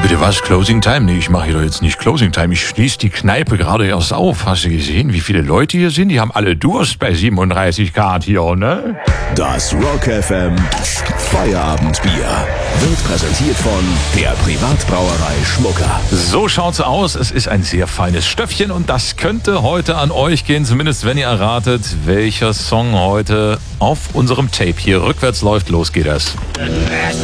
bitte was? Closing Time? Nee, ich mache hier doch jetzt nicht Closing Time. Ich schließe die Kneipe gerade erst auf. Hast du gesehen, wie viele Leute hier sind? Die haben alle Durst bei 37 Grad hier, ne? Das Rock FM Feierabendbier wird präsentiert von der Privatbrauerei Schmucker. So schaut's aus. Es ist ein sehr feines Stöffchen und das könnte heute an euch gehen, zumindest wenn ihr erratet, welcher Song heute auf unserem Tape hier rückwärts läuft. Los geht es.